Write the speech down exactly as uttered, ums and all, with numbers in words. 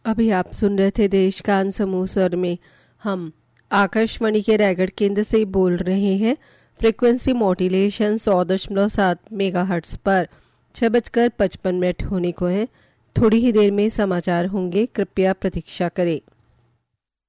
अभी आप सुन रहे थे देश कान समूह स्वर में। हम आकाशवाणी के रायगढ़ केंद्र से बोल रहे हैं। फ्रीक्वेंसी मॉड्यूलेशन सौ दशमलव सात मेगा हर्ट्स पर। छः बजकर पचपन मिनट होने को है। थोड़ी ही देर में समाचार होंगे, कृपया प्रतीक्षा करें।